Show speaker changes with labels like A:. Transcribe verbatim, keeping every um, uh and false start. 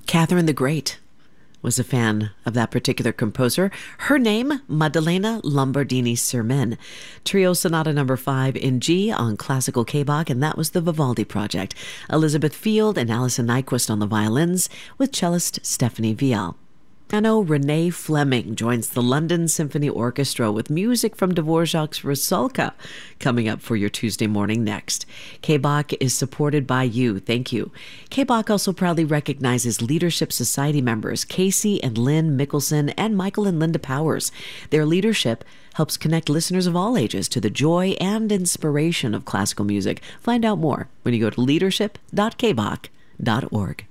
A: Catherine the Great was a fan of that particular composer. Her name, Maddalena Lombardini-Sirmen. Trio Sonata number five in G on classical K-Bach, and that was the Vivaldi project. Elizabeth Field and Alison Nyquist on the violins, with cellist Stephanie Vial. Piano Renee Fleming joins the London Symphony Orchestra with music from Dvorak's Rusalka coming up for your Tuesday morning next. K-Bach is supported by you. Thank you. K-Bach also proudly recognizes Leadership Society members Casey and Lynn Mickelson and Michael and Linda Powers. Their leadership helps connect listeners of all ages to the joy and inspiration of classical music. Find out more when you go to leadership dot k bach dot org.